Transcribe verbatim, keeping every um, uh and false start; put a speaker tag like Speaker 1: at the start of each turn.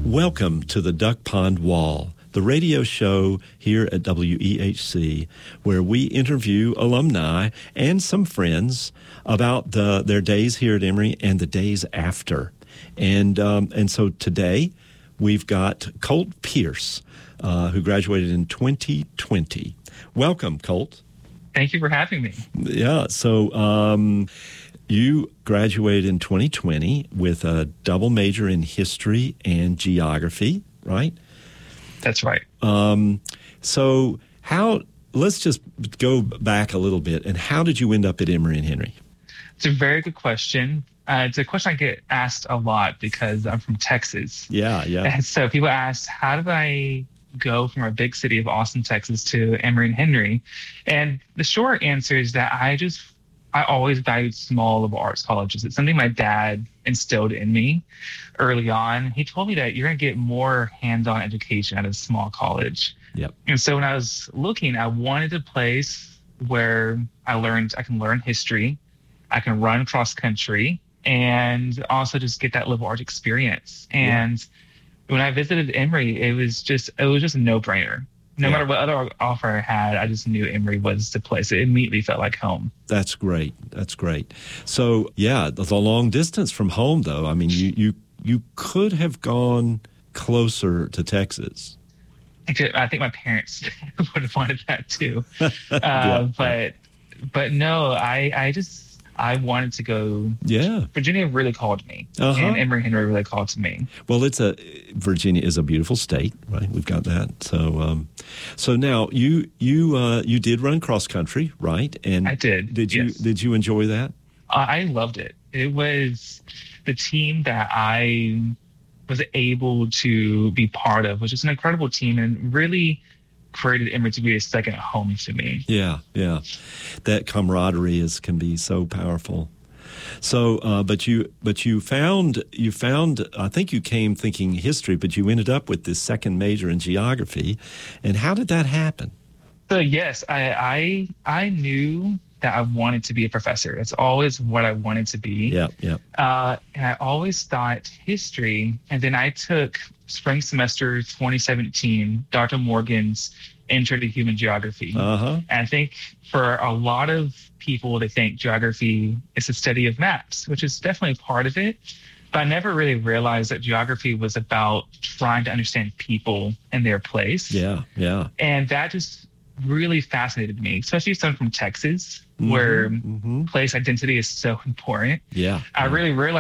Speaker 1: Welcome to the Duck Pond Wall, the radio show here at W E H C, where we interview alumni and some friends about the, their days here at Emory and the days after. And um, and so today we've got Colt Pierce, uh, who graduated in twenty twenty. Welcome, Colt.
Speaker 2: Thank you for having me.
Speaker 1: Yeah, so um, you graduated in twenty twenty with a double major in history and geography, right?
Speaker 2: That's right.
Speaker 1: Um, so how, let's just go back a little bit, and how did you end up at Emory and Henry?
Speaker 2: It's a very good question. Uh, it's a question I get asked a lot because I'm from Texas.
Speaker 1: Yeah, yeah.
Speaker 2: And so people ask, how did I go from a big city of Austin, Texas to Emory and Henry? And the short answer is that I just, I always valued small liberal arts colleges. It's something my dad instilled in me early on. He told me that you're going to get more hands-on education at a small college.
Speaker 1: Yep.
Speaker 2: And so when I was looking, I wanted a place where I learned, I can learn history, I can run cross country, and also just get that liberal arts experience. And yeah. when I visited Emory, it was just, it was just a no-brainer. No yeah. matter what other offer I had, I just knew Emory was the place. It immediately felt like home.
Speaker 1: That's great. That's great. So, yeah, the, the long distance from home, though, I mean, you, you, you could have gone closer to Texas.
Speaker 2: I think my parents would have wanted that, too. uh, yeah. But but no, I, I just... I wanted to go.
Speaker 1: Yeah.
Speaker 2: Virginia really called me.
Speaker 1: Uh-huh.
Speaker 2: And Emory and Henry really called to me.
Speaker 1: Well, it's a Virginia is a beautiful state, right? We've got that. So um, so now you you uh, you did run cross country, right? And
Speaker 2: I did.
Speaker 1: Did you
Speaker 2: yes.
Speaker 1: did you enjoy that?
Speaker 2: Uh, I loved it. It was the team that I was able to be part of, which is an incredible team and really created Emory to be a second home to me.
Speaker 1: Yeah, yeah. That camaraderie is can be so powerful. So, uh, but you, but you found, you found. I think you came thinking history, but you ended up with this second major in geography. And how did that happen?
Speaker 2: So yes, I, I, I knew that I wanted to be a professor. It's always what I wanted to be.
Speaker 1: Yeah, yeah.
Speaker 2: Uh, and I always thought history. And then I took spring semester twenty seventeen, Doctor Morgan's Intro to Human Geography.
Speaker 1: Uh-huh.
Speaker 2: And I think for a lot of people, they think geography is a study of maps, which is definitely part of it. But I never really realized that geography was about trying to understand people and their place.
Speaker 1: Yeah, yeah.
Speaker 2: And that just really fascinated me, especially someone from Texas,
Speaker 1: mm-hmm,
Speaker 2: where
Speaker 1: mm-hmm.
Speaker 2: place identity is so important.
Speaker 1: Yeah.
Speaker 2: I
Speaker 1: yeah.
Speaker 2: really realized